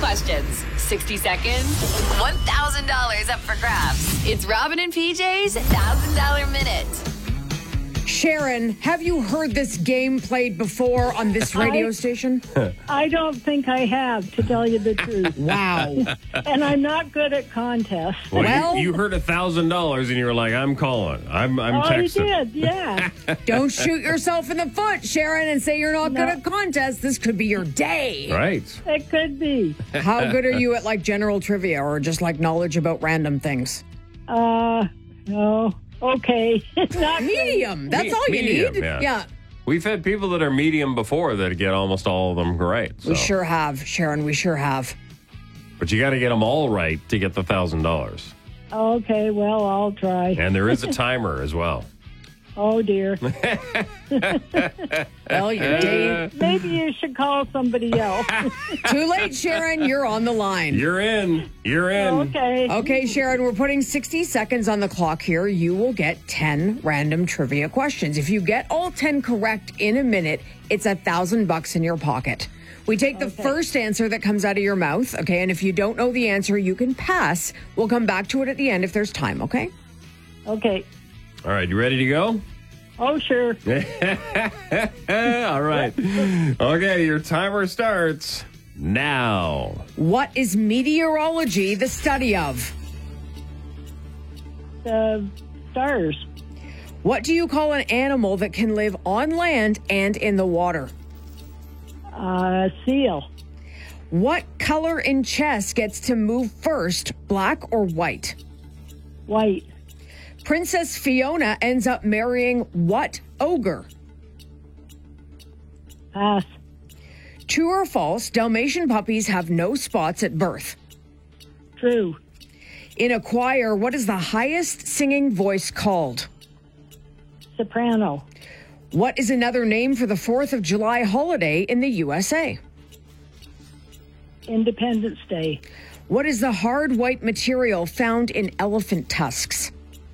questions. 60 seconds, $1,000 up for grabs. It's Robin and PJ's $1,000 Minute. Sharon, have you heard this game played before on this radio station? I don't think I have, to tell you the truth. Wow. And I'm not good at contests. Well- you heard $1,000 and you were like, I'm calling. I'm texting. I did, yeah. Don't shoot yourself in the foot, Sharon, and say you're not good at contests. This could be your day. Right. It could be. How good are you at, like, general trivia or just, like, knowledge about random things? No. Okay. Not Medium. That's all you Medium, need. yeah. We've had people that are medium before that get almost all of them right. So. We sure have, Sharon. We sure have. But you got to get them all right to get the $1,000. Okay, well, I'll try. And there is a timer as well. Oh, dear. Well, your day. Maybe you should call somebody else. Too late, Sharon. You're on the line. You're in. You're in. Okay. Okay, Sharon, we're putting 60 seconds on the clock here. You will get 10 random trivia questions. If you get all 10 correct in a minute, it's $1,000 in your pocket. We take the first answer that comes out of your mouth, okay? And if you don't know the answer, you can pass. We'll come back to it at the end if there's time, okay? Okay. All right. You ready to go? Oh, sure. All right. Okay. Your timer starts now. What is meteorology the study of? Stars. What do you call an animal that can live on land and in the water? Seal. What color in chess gets to move first, black or white? White. Princess Fiona ends up marrying what ogre? Pass. True or false, Dalmatian puppies have no spots at birth. True. In a choir, what is the highest singing voice called? Soprano. What is another name for the 4th of July holiday in the USA? Independence Day. What is the hard white material found in elephant tusks?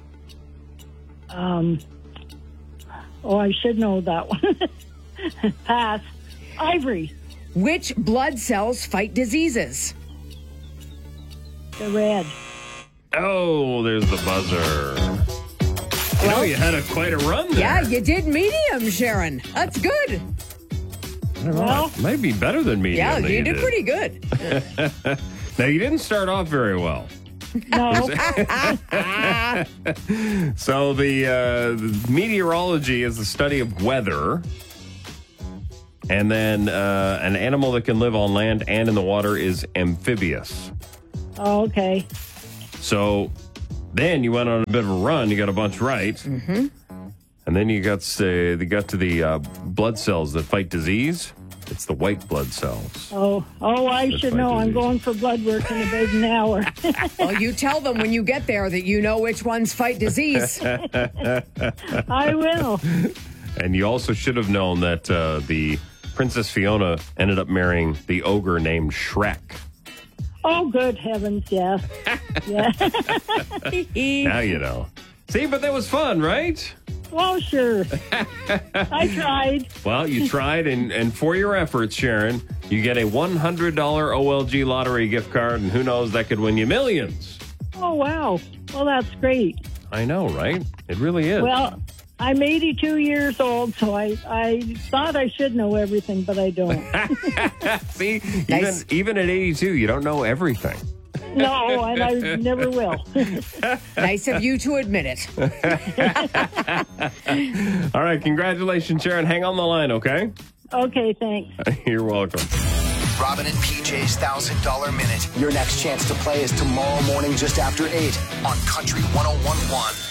I should know that one. Pass. Ivory. Which blood cells fight diseases? The red. Oh, there's the buzzer. You had quite a run there. Yeah, you did medium, Sharon. That's good. Well, Might be better than medium. Yeah, than you did pretty good. Now, you didn't start off very well. no. So the meteorology is the study of weather. And then an animal that can live on land and in the water is amphibious. Okay. So then you went on a bit of a run. You got a bunch right. Mm-hmm. And then you got to the blood cells that fight disease. It's the white blood cells. I should know. I'm going for blood work in about an hour. Well, you tell them when you get there that you know which ones fight disease. I will. And you also should have known that the Princess Fiona ended up marrying the ogre named Shrek. Oh, good heavens, yes. Yeah. Now you know. See, but that was fun, right? Well, sure. I tried. Well, you tried, and for your efforts, Sharon, you get a $100 OLG lottery gift card, and who knows, that could win you millions. Oh, wow. Well, that's great. I know, right? It really is. Well, I'm 82 years old, so I thought I should know everything, but I don't. See, Nice. even at 82, you don't know everything. No, and I never will. Nice of you to admit it. All right, congratulations, Sharon. Hang on the line, okay? Okay, thanks. You're welcome. Robin and PJ's $1,000 Minute. Your next chance to play is tomorrow morning just after 8 on Country 101.1.